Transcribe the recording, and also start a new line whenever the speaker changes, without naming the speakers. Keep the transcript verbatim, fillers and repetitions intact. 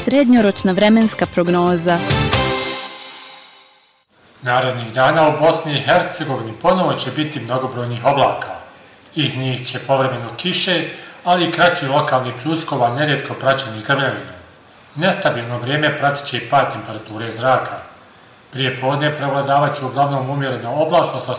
Srednjoročna vremenska prognoza.
Narednih dana u Bosni i Hercegovini ponovo će biti mnogobrojnih oblaka. Iz njih će povremeno kiše, ali i kraći lokalni pljuskova nerijetko praćeni grmljavinom. Nestabilno vrijeme pratit će i pad temperature zraka. Prije podne prevladavat će uglavnom umjereno oblačno sa